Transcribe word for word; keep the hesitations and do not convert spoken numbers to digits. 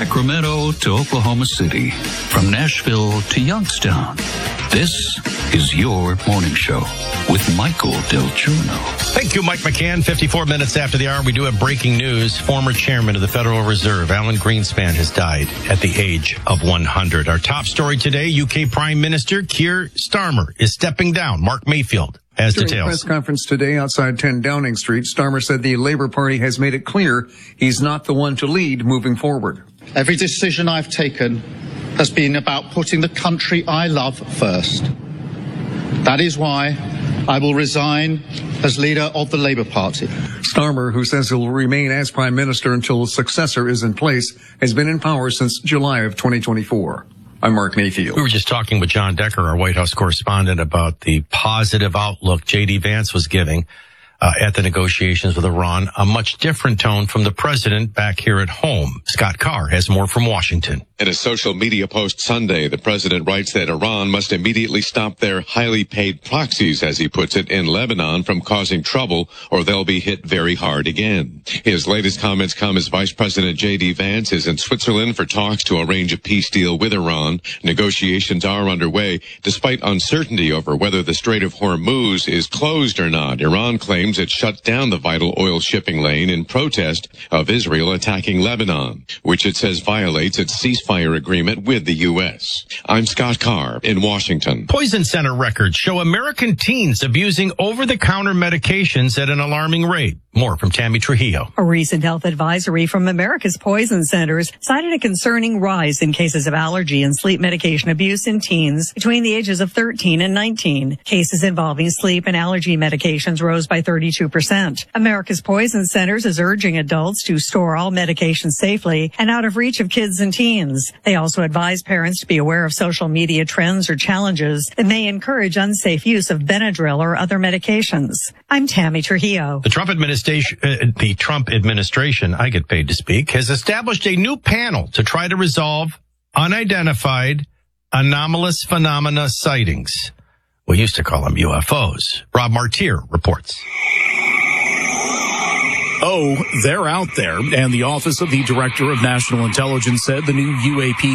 Sacramento to Oklahoma City, from Nashville to Youngstown. This is your morning show with Michael Del Giorno. Thank you, Mike McCann. fifty-four minutes after the hour, we do have breaking news. Former chairman of the Federal Reserve, Alan Greenspan, has died at the age of one hundred. Our top story today, U K Prime Minister Keir Starmer is stepping down. Mark Mayfield has During details. a press conference today outside ten Downing Street, Starmer said the Labour Party has made it clear he's not the one to lead moving forward. Every decision I've taken has been about putting the country I love first. That is why I will resign as leader of the Labour Party. Starmer, who says he'll remain as Prime Minister until a successor is in place, has been in power since July of twenty twenty-four. I'm Mark Mayfield. We were just talking with John Decker, our White House correspondent, about the positive outlook J D Vance was giving uh, at the negotiations with Iran. A much different tone from the president back here at home. Scott Carr has more from Washington. In a social media post Sunday, the president writes that Iran must immediately stop their highly paid proxies, as he puts it, in Lebanon from causing trouble, or they'll be hit very hard again. His latest comments come as Vice President J D Vance is in Switzerland for talks to arrange a peace deal with Iran. Negotiations are underway, despite uncertainty over whether the Strait of Hormuz is closed or not. Iran claims it shut down the vital oil shipping lane in protest of Israel attacking Lebanon, which it says violates its ceasefire agreement with the U S. I'm Scott Carr in Washington. Poison Center records show American teens abusing over-the-counter medications at an alarming rate. More from Tammy Trujillo. A recent health advisory from America's Poison Centers cited a concerning rise in cases of allergy and sleep medication abuse in teens between the ages of thirteen and nineteen. Cases involving sleep and allergy medications rose by thirty-two percent. America's Poison Centers is urging adults to store all medications safely and out of reach of kids and teens. They also advise parents to be aware of social media trends or challenges that may encourage unsafe use of Benadryl or other medications. I'm Tammy Trujillo. The Trump administration Uh, the Trump administration, I get paid to speak, has established a new panel to try to resolve unidentified anomalous phenomena sightings. We used to call them U F Os. Rob Martier reports. Oh, they're out there, and the Office of the Director of National Intelligence said the new U A P